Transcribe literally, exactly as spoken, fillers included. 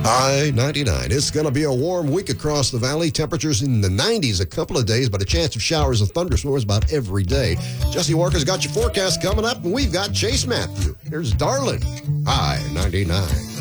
I ninety-nine. It's going to be a warm week across the valley. Temperatures in the nineties a couple of days, but a chance of showers and thunderstorms about every day. Jesse Walker's got your forecast coming up, and we've got Chase Matthew. Here's Darlin'. I ninety-nine.